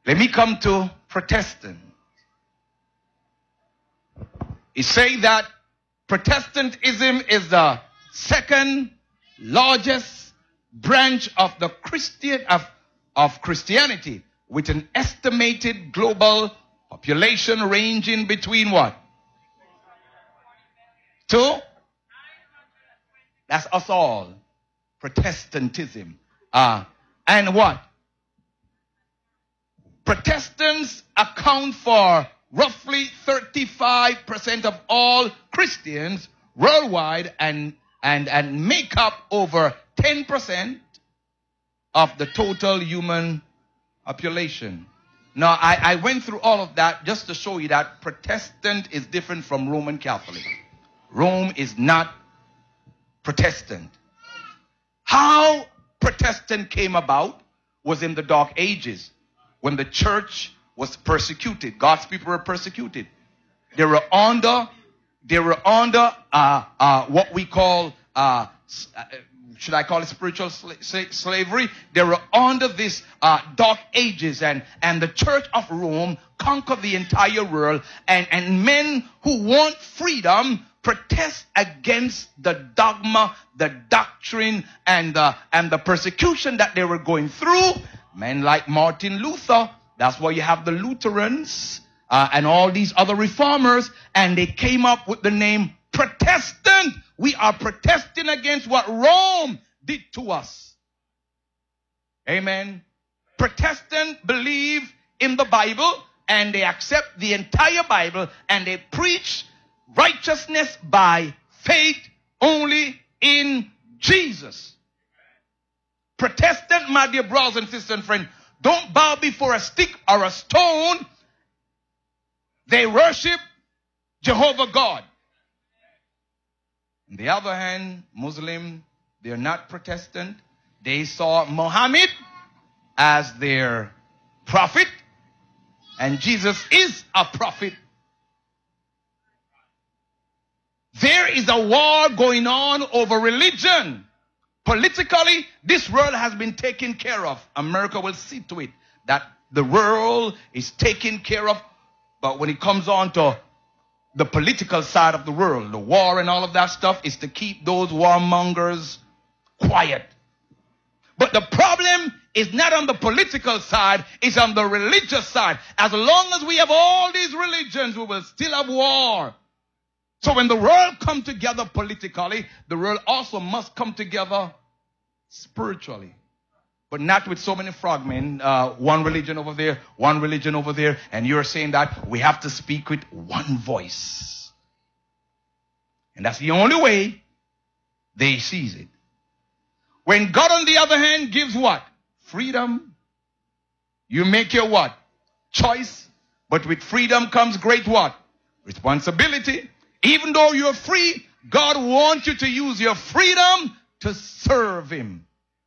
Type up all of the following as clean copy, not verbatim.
Let me come to Protestant. He say that Protestantism is the second largest branch of the Christianity, with an estimated global population ranging between what? 2? That's us all. Protestantism. And what? Protestants account for roughly 35% of all Christians worldwide and make up over 10% of the total human population. Now, I went through all of that just to show you that Protestant is different from Roman Catholic. Rome is not Protestant. How Protestant came about was in the Dark Ages, when the church was persecuted. God's people were persecuted. They were under what we call, should I call it spiritual slavery? They were under this Dark Ages, and the Church of Rome conquered the entire world, and men who want freedom protest against the dogma, the doctrine, and the persecution that they were going through. Men like Martin Luther, that's why you have the Lutherans and all these other reformers, and they came up with the name Protestant. We are protesting against what Rome did to us. Amen. Protestants believe in the Bible, and they accept the entire Bible, and they preach righteousness by faith only in Jesus. Protestant, my dear brothers and sisters and friends, don't bow before a stick or a stone. They worship Jehovah God. On the other hand, Muslim, they're not Protestant. They saw Muhammad as their prophet, and Jesus is a prophet. There is a war going on over religion. Politically, this world has been taken care of. America will see to it that the world is taken care of. But when it comes on to the political side of the world, the war and all of that stuff is to keep those warmongers quiet. But the problem is not on the political side, it's on the religious side. As long as we have all these religions, we will still have war. So when the world comes together politically, the world also must come together spiritually. But not with so many frogmen, one religion over there, and you're saying that we have to speak with one voice. And that's the only way they seize it. When God, on the other hand, gives what? Freedom. You make your what? Choice. But with freedom comes great what? Responsibility. Even though you're free, God wants you to use your freedom to serve Him.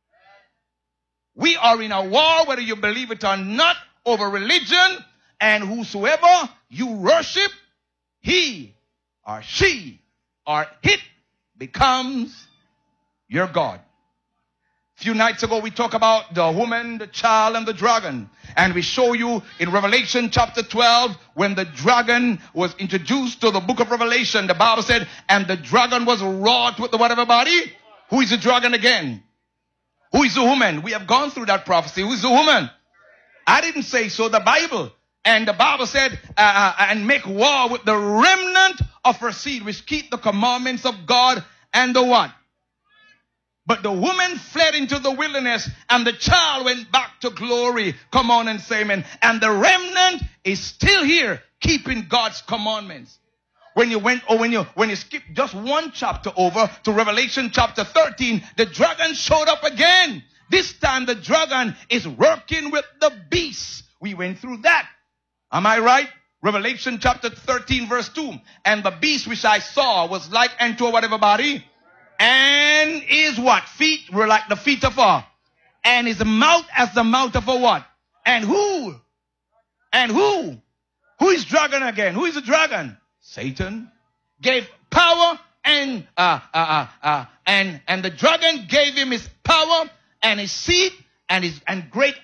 We are in a war, whether you believe it or not, over religion, and whosoever you worship, he or she or it becomes your God. A few nights ago, we talked about the woman, the child, and the dragon. And we show you in Revelation chapter 12, when the dragon was introduced to the book of Revelation, the Bible said, and the dragon was wrought with the what, everybody? Who is the dragon again? Who is the woman? We have gone through that prophecy. Who is the woman? I didn't say so, the Bible. And the Bible said, and make war with the remnant of her seed, which keep the commandments of God and the what? But the woman fled into the wilderness, and the child went back to glory. Come on and say amen. And the remnant is still here, keeping God's commandments. When you skip just one chapter over to Revelation chapter 13, the dragon showed up again. This time the dragon is working with the beast. We went through that. Am I right? Revelation chapter 13 verse 2. And the beast which I saw was like unto a whatever body. And his what? Feet were like the feet of a. And his mouth as the mouth of a what? And who? And who? Who is dragon again? Who is the dragon? Satan. Gave power and the dragon gave him his power and his seat and great